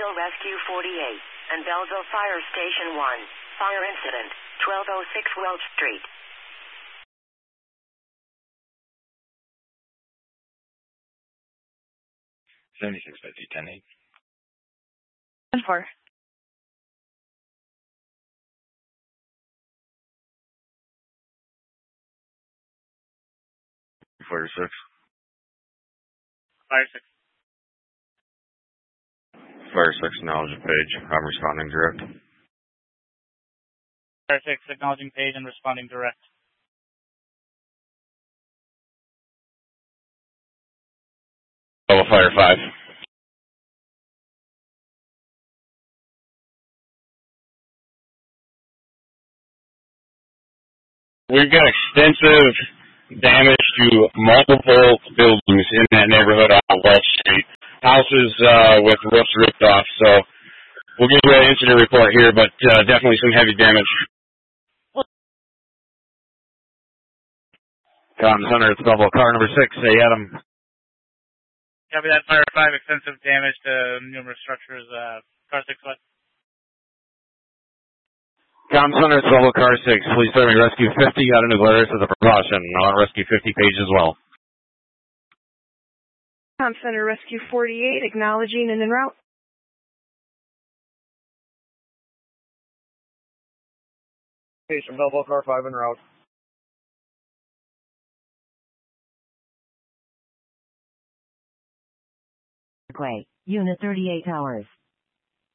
Belleville Rescue 48 and Belleville Fire Station 1. Fire incident, 1206 Welch Street. 7650, 10-8. 10-4. Fire 6. Fire 6. Fire 6, acknowledging page. I'm responding direct. Fire 6, acknowledging page and responding direct. Fire 5. We've got extensive damage to multiple buildings in that neighborhood on Welch Street. Houses with roofs ripped off, so we'll give you an incident report here, but definitely some heavy damage. Center, it's Belleville, car number 6, say Adam. Copy that, Fire 5, extensive damage to numerous structures, car 6 what? Center, it's Belleville, car 6, please serve me Rescue 50 out of New Glarus as a precaution. On Rescue 50 page as well. Center, Rescue 48, acknowledging and en route. Patient Belleville, car 5 en route. Quay, Unit 38 hours.